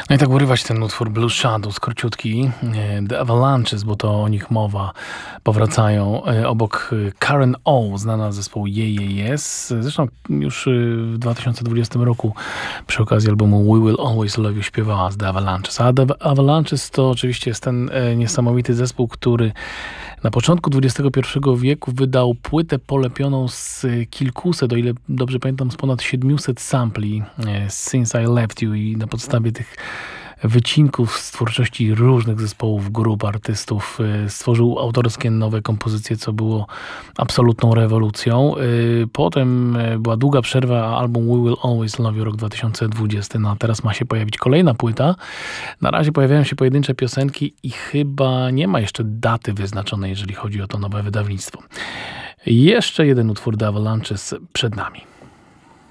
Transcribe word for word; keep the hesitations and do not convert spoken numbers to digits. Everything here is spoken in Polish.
No i tak urywać ten utwór Blue Shadows, króciutki, e, The Avalanches, bo to o nich mowa, powracają e, obok e, Karen O, znana z zespołu Yeah Yeah Yes. Zresztą już e, w dwa tysiące dwudziestym roku przy okazji albumu We Will Always Love You śpiewała z The Avalanches. A The Avalanches to oczywiście jest ten e, niesamowity zespół, który na początku dwudziestego pierwszego wieku wydał płytę polepioną z kilkuset, o ile dobrze pamiętam, z ponad siedmiuset sampli e, Since I Left You, i na podstawie tych wycinków z twórczości różnych zespołów, grup, artystów e, stworzył autorskie nowe kompozycje, co było absolutną rewolucją. E, Potem e, była długa przerwa, a album We Will Always Love You, rok dwa tysiące dwudziesty. No a teraz ma się pojawić kolejna płyta. Na razie pojawiają się pojedyncze piosenki i chyba nie ma jeszcze daty wyznaczonej, jeżeli chodzi o to nowe wydawnictwo. Jeszcze jeden utwór The Avalanches przed nami.